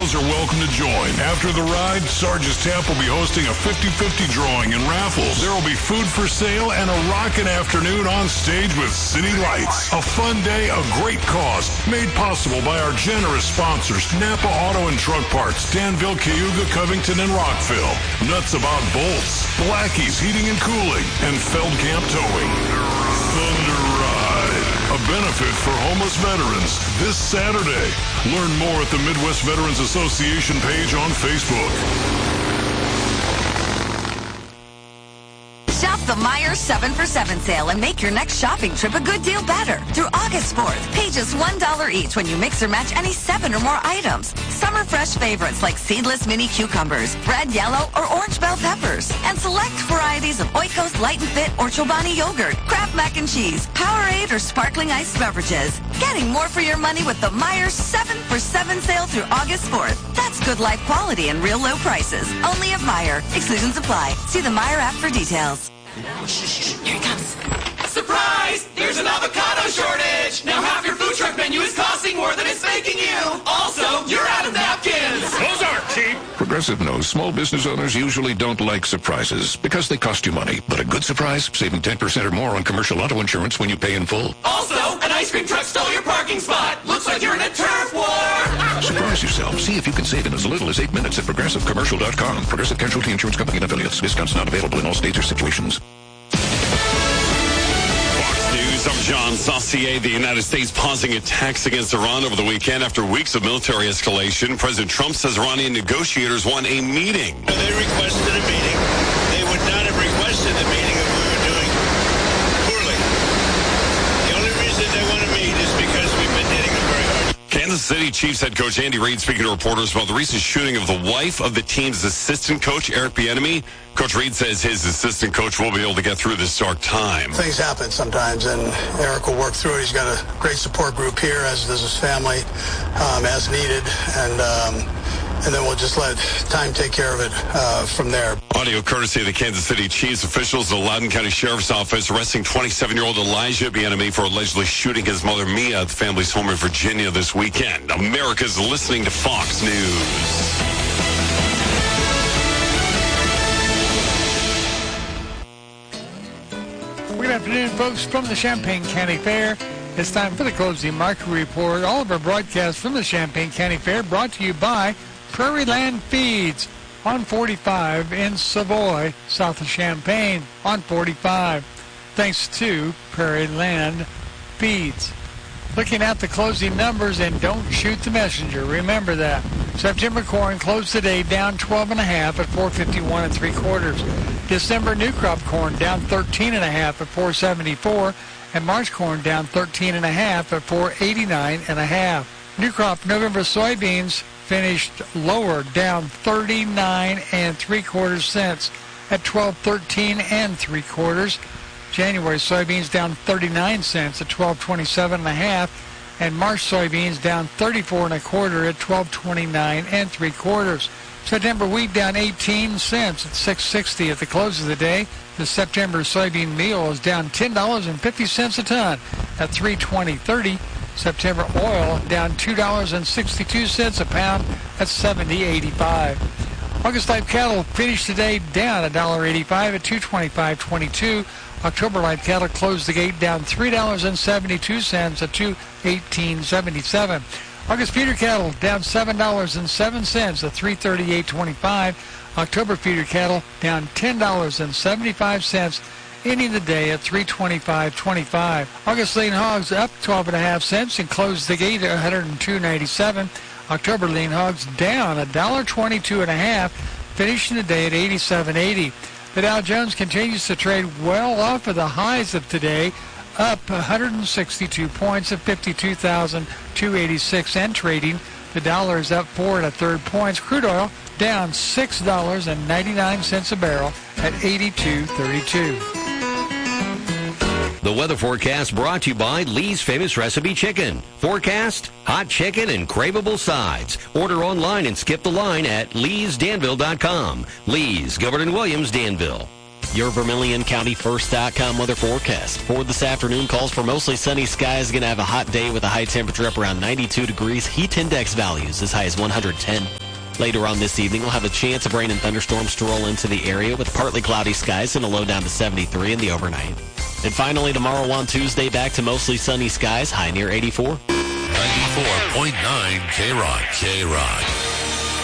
Heroes are welcome to join. After the ride, Sarge's Tap will be hosting a 50-50 drawing and raffles. There will be food for sale and a rockin' afternoon on stage with City Lights. A fun day, a great cause, made possible by our generous sponsors, Napa Auto and Truck Parts, Danville, Cayuga, Covington, and Rockville. Nuts About Bolts, Blackie's Heating and Cooling, and Feldkamp Towing. Thunder Ride, a benefit for homeless veterans this Saturday. Learn more at the Midwest Veterans Association page on Facebook. Shop the Meijer 7 for 7 sale and make your next shopping trip a good deal better. Through August 4th, pay just $1 each when you mix or match any 7 or more items. Summer fresh favorites like seedless mini cucumbers, red, yellow, or orange bell peppers, and select varieties of Oikos Light and Fit or Chobani yogurt, Kraft mac and cheese, Powerade, or sparkling iced beverages. Getting more for your money with the Meijer 7 for 7 sale through August 4th. That's good life quality and real low prices. Only at Meijer. Exclusions apply. See the Meijer app for details. Shh, here he comes. Surprise! There's an avocado shortage! Now half your food truck menu is costing more than it's making you! Also, you're out of napkins! Those aren't cheap! Progressive knows small business owners usually don't like surprises because they cost you money. But a good surprise, saving 10% or more on commercial auto insurance when you pay in full. Also, an ice cream truck stole your parking spot! Looks like you're in a turf war! Surprise yourself. See if you can save in as little as 8 minutes at ProgressiveCommercial.com. Progressive Casualty Insurance Company and Affiliates. Discounts not available in all states or situations. I'm John Saucier. The United States pausing attacks against Iran over the weekend after weeks of military escalation. President Trump says Iranian negotiators want a meeting. They requested a meeting. They would not have requested the meeting if we were doing poorly. The only reason they want to meet is because we've been hitting them very hard. Kansas City Chiefs head coach Andy Reid speaking to reporters about the recent shooting of the wife of the team's assistant coach, Eric Bieniemy. Coach Reid says his assistant coach will be able to get through this dark time. Things happen sometimes, and Eric will work through it. He's got a great support group here, as does his family, as needed, and then we'll just let time take care of it from there. Audio courtesy of the Kansas City Chiefs. Officials at the Loudoun County Sheriff's Office arresting 27-year-old Elijah Bieniemy for allegedly shooting his mother Mia at the family's home in Virginia this weekend. America's listening to Fox News. Good afternoon, folks, from the Champaign County Fair. It's time for the closing market report. All of our broadcasts from the Champaign County Fair brought to you by Prairie Land Feeds on 45 in Savoy, south of Champaign, on 45. Thanks to Prairie Land Feeds. Looking at the closing numbers, and don't shoot the messenger. Remember that. September corn closed today down 12.5 at 451 3/4. December new crop corn down 13.5 at 474, and March corn down 13.5 at 489.5. New crop November soybeans finished lower, down 39 3/4 cents at 12.13 3/4. January soybeans down 39 cents at 12.27.5, and March soybeans down 34 1/4 at 12.29 3/4. September wheat down 18 cents at 6.60 at the close of the day. The September soybean meal is down $10.50 a ton at 3.20.30. September oil down $2.62 a pound at 70.85. August live cattle finished today down $1.85 at 225.22. October live cattle closed the gate down $3.72 at 218.77. August feeder cattle down $7.07 at 338.25. October feeder cattle down $10.75, ending the day at 325.25. August lean hogs up 12.5 cents and closed the gate at 102.97. October lean hogs down $1.22.5, finishing the day at 87.80. The Dow Jones continues to trade well off of the highs of today, up 162 points at 52,286 and trading. The dollar is up 4 1/3 points. Crude oil down $6.99 a barrel at 82.32. The weather forecast brought to you by Lee's Famous Recipe Chicken. Forecast, hot chicken and craveable sides. Order online and skip the line at leesdanville.com. Lee's, Gilbert and Williams, Danville. Your Vermilion County First.com weather forecast. For this afternoon, calls for mostly sunny skies. Going to have a hot day with a high temperature up around 92 degrees. Heat index values as high as 110. Later on this evening, we'll have a chance of rain and thunderstorms to roll into the area with partly cloudy skies and a low down to 73 in the overnight. And finally, tomorrow on Tuesday, back to mostly sunny skies, high near 84. 94.9 K-Rock. K-Rock.